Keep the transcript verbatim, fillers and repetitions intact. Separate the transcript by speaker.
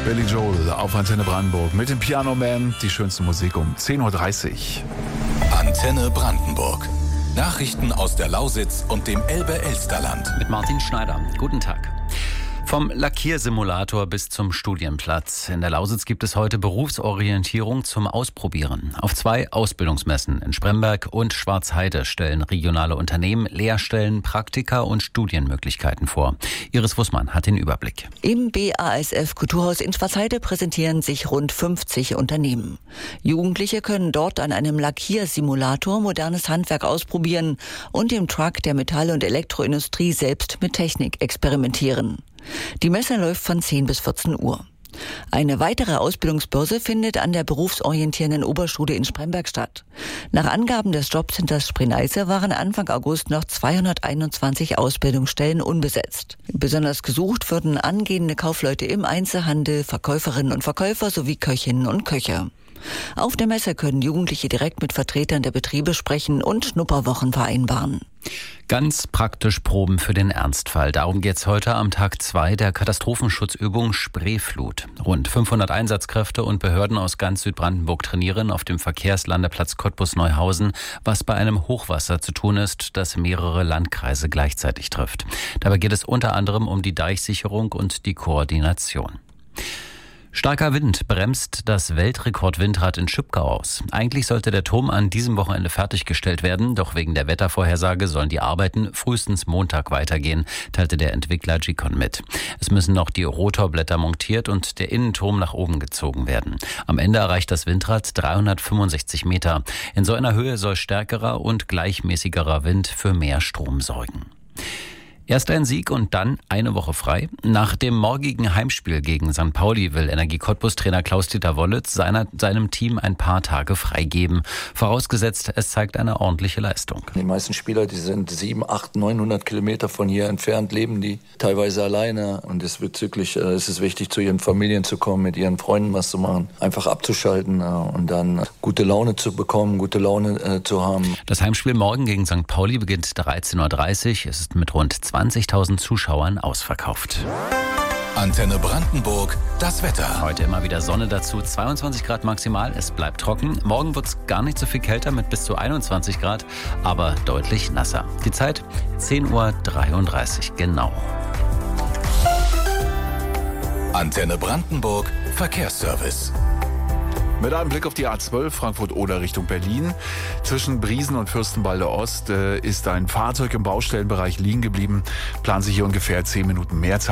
Speaker 1: Billy Joel auf Antenne Brandenburg mit dem Piano Man. Die schönste Musik um zehn Uhr dreißig.
Speaker 2: Antenne Brandenburg. Nachrichten aus der Lausitz und dem Elbe-Elsterland.
Speaker 3: Mit Martin Schneider. Guten Tag. Vom Lackiersimulator bis zum Studienplatz. In der Lausitz gibt es heute Berufsorientierung zum Ausprobieren. Auf zwei Ausbildungsmessen in Spremberg und Schwarzheide stellen regionale Unternehmen Lehrstellen, Praktika und Studienmöglichkeiten vor. Iris Wussmann hat den Überblick.
Speaker 4: Im B A S F Kulturhaus in Schwarzheide präsentieren sich rund fünfzig Unternehmen. Jugendliche können dort an einem Lackiersimulator modernes Handwerk ausprobieren und im Truck der Metall- und Elektroindustrie selbst mit Technik experimentieren. Die Messe läuft von zehn bis vierzehn Uhr. Eine weitere Ausbildungsbörse findet an der berufsorientierenden Oberschule in Spremberg statt. Nach Angaben des Jobcenters Spree-Neiße waren Anfang August noch zweihunderteinundzwanzig Ausbildungsstellen unbesetzt. Besonders gesucht würden angehende Kaufleute im Einzelhandel, Verkäuferinnen und Verkäufer sowie Köchinnen und Köche. Auf der Messe können Jugendliche direkt mit Vertretern der Betriebe sprechen und Schnupperwochen vereinbaren.
Speaker 3: Ganz praktisch Proben für den Ernstfall. Darum geht's heute am Tag zwei der Katastrophenschutzübung Spreeflut. Rund fünfhundert Einsatzkräfte und Behörden aus ganz Südbrandenburg trainieren auf dem Verkehrslandeplatz Cottbus-Neuhausen, was bei einem Hochwasser zu tun ist, das mehrere Landkreise gleichzeitig trifft. Dabei geht es unter anderem um die Deichsicherung und die Koordination. Starker Wind bremst das Weltrekordwindrad in Schüppgau aus. Eigentlich sollte der Turm an diesem Wochenende fertiggestellt werden, doch wegen der Wettervorhersage sollen die Arbeiten frühestens Montag weitergehen, teilte der Entwickler Gicon mit. Es müssen noch die Rotorblätter montiert und der Innenturm nach oben gezogen werden. Am Ende erreicht das Windrad dreihundertfünfundsechzig Meter. In so einer Höhe soll stärkerer und gleichmäßigerer Wind für mehr Strom sorgen. Erst ein Sieg und dann eine Woche frei. Nach dem morgigen Heimspiel gegen Sankt Pauli will Energie Cottbus-Trainer Klaus-Dieter Wollitz seiner, seinem Team ein paar Tage freigeben. Vorausgesetzt, es zeigt eine ordentliche Leistung.
Speaker 5: Die meisten Spieler, die sind sieben, acht, neunhundert Kilometer von hier entfernt, leben die teilweise alleine. Und es wird wirklich, äh, es ist wichtig, zu ihren Familien zu kommen, mit ihren Freunden was zu machen, einfach abzuschalten äh, und dann gute Laune zu bekommen, gute Laune äh, zu haben.
Speaker 3: Das Heimspiel morgen gegen Sankt Pauli beginnt dreizehn Uhr dreißig. Es ist mit rund zwanzigtausend Zuschauern ausverkauft.
Speaker 2: Antenne Brandenburg, das Wetter.
Speaker 3: Heute immer wieder Sonne dazu, zweiundzwanzig Grad maximal, es bleibt trocken. Morgen wird es gar nicht so viel kälter mit bis zu einundzwanzig Grad, aber deutlich nasser. Die Zeit zehn Uhr dreiunddreißig, genau.
Speaker 2: Antenne Brandenburg, Verkehrsservice.
Speaker 1: Mit einem Blick auf die A zwölf Frankfurt-Oder Richtung Berlin. Zwischen Briesen und Fürstenwalde Ost äh, ist ein Fahrzeug im Baustellenbereich liegen geblieben. Planen Sie hier ungefähr zehn Minuten mehr Zeit.